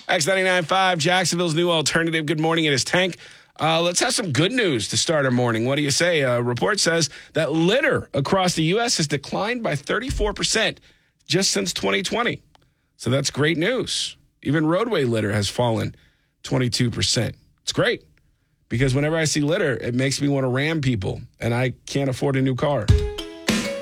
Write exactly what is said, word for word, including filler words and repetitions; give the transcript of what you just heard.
X ninety-nine point five, Jacksonville's new alternative. Good morning, it is Tank. Uh, let's have some good news to start our morning. What do you say? A report says that litter across the U S has declined by thirty-four percent just since twenty twenty. So that's great news. Even roadway litter has fallen twenty-two percent. It's great because whenever I see litter, it makes me want to ram people, and I can't afford a new car.